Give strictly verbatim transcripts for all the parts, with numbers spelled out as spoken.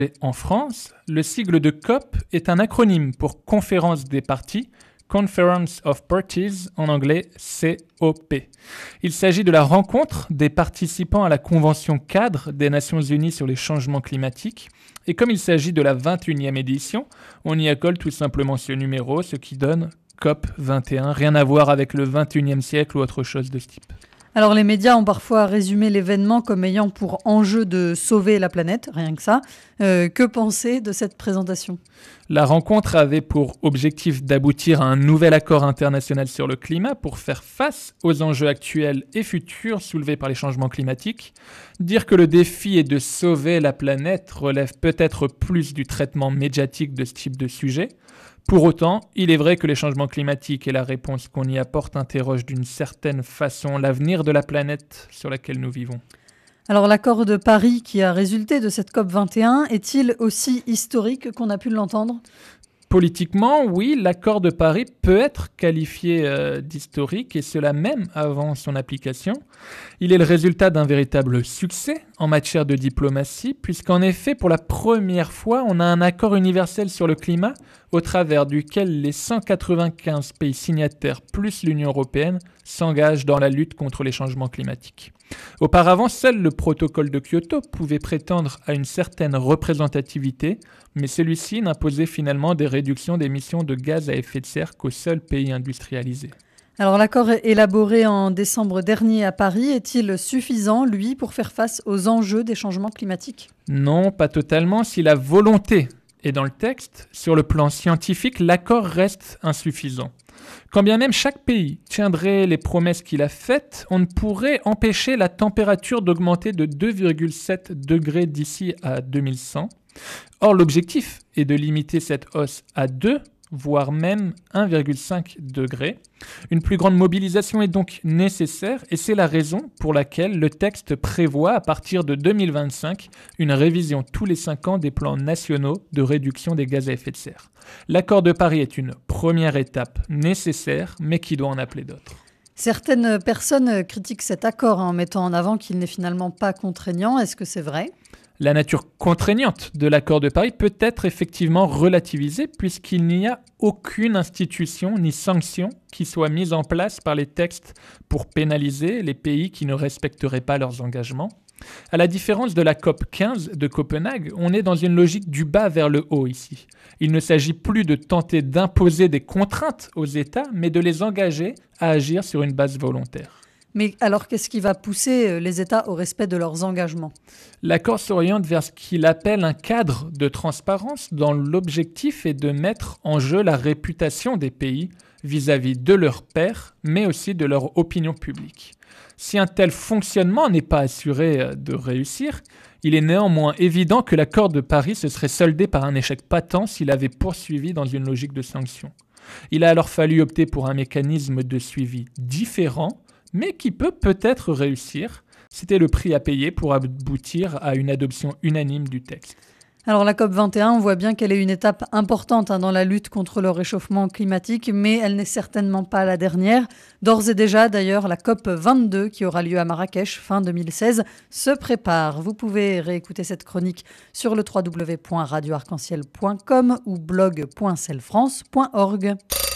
En France, le sigle de C O P est un acronyme pour Conférence des parties, Conference of Parties, en anglais C O P. Il s'agit de la rencontre des participants à la Convention cadre des Nations Unies sur les changements climatiques. Et comme il s'agit de la vingt et unième édition, on y accole tout simplement ce numéro, ce qui donne C O P vingt et un, rien à voir avec le vingt et unième siècle ou autre chose de ce type. Alors les médias ont parfois résumé l'événement comme ayant pour enjeu de sauver la planète, rien que ça. Euh, que penser de cette présentation ? La rencontre avait pour objectif d'aboutir à un nouvel accord international sur le climat pour faire face aux enjeux actuels et futurs soulevés par les changements climatiques. Dire que le défi est de sauver la planète relève peut-être plus du traitement médiatique de ce type de sujet. Pour autant, il est vrai que les changements climatiques et la réponse qu'on y apporte interrogent d'une certaine façon l'avenir de la planète sur laquelle nous vivons. Alors l'accord de Paris qui a résulté de cette C O P vingt et un est-il aussi historique qu'on a pu l'entendre ? Politiquement, oui, l'accord de Paris peut être qualifié euh, d'historique, et cela même avant son application. Il est le résultat d'un véritable succès en matière de diplomatie, puisqu'en effet, pour la première fois, on a un accord universel sur le climat, au travers duquel les cent quatre-vingt-quinze pays signataires plus l'Union européenne s'engagent dans la lutte contre les changements climatiques. Auparavant, seul le protocole de Kyoto pouvait prétendre à une certaine représentativité, mais celui-ci n'imposait finalement des réductions d'émissions de gaz à effet de serre qu'aux seuls pays industrialisés. Alors l'accord élaboré en décembre dernier à Paris est-il suffisant, lui, pour faire face aux enjeux des changements climatiques ? Non, pas totalement. Si la volonté est dans le texte, sur le plan scientifique, l'accord reste insuffisant. Quand bien même chaque pays tiendrait les promesses qu'il a faites, on ne pourrait empêcher la température d'augmenter de deux virgule sept degrés d'ici à deux mille cent. Or, l'objectif est de limiter cette hausse à deux, voire même un virgule cinq degrés. Une plus grande mobilisation est donc nécessaire, et c'est la raison pour laquelle le texte prévoit, à partir de deux mille vingt-cinq, une révision tous les cinq ans des plans nationaux de réduction des gaz à effet de serre. L'accord de Paris est une première étape nécessaire, mais qui doit en appeler d'autres. Certaines personnes critiquent cet accord en mettant en avant qu'il n'est finalement pas contraignant. Est-ce que c'est vrai ? La nature contraignante de l'accord de Paris peut être effectivement relativisée, puisqu'il n'y a aucune institution ni sanction qui soit mise en place par les textes pour pénaliser les pays qui ne respecteraient pas leurs engagements. À la différence de la C O P quinze de Copenhague, on est dans une logique du bas vers le haut ici. Il ne s'agit plus de tenter d'imposer des contraintes aux États, mais de les engager à agir sur une base volontaire. Mais alors, qu'est-ce qui va pousser les États au respect de leurs engagements ? L'accord s'oriente vers ce qu'il appelle un cadre de transparence dont l'objectif est de mettre en jeu la réputation des pays vis-à-vis de leurs pairs, mais aussi de leur opinion publique. Si un tel fonctionnement n'est pas assuré de réussir, il est néanmoins évident que l'accord de Paris se serait soldé par un échec patent s'il avait poursuivi dans une logique de sanction. Il a alors fallu opter pour un mécanisme de suivi différent, mais qui peut peut-être réussir. C'était le prix à payer pour aboutir à une adoption unanime du texte. Alors la C O P vingt et un, on voit bien qu'elle est une étape importante hein, dans la lutte contre le réchauffement climatique, mais elle n'est certainement pas la dernière. D'ores et déjà, d'ailleurs, la C O P vingt-deux, qui aura lieu à Marrakech fin deux mille seize, se prépare. Vous pouvez réécouter cette chronique sur le w w w point radio arc en ciel point com ou blog point celfrance point org.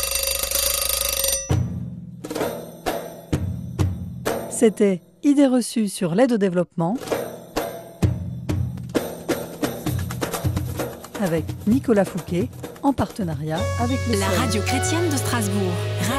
C'était Idées reçues sur l'aide au développement avec Nicolas Fouquet en partenariat avec le La C E L. radio chrétienne de Strasbourg.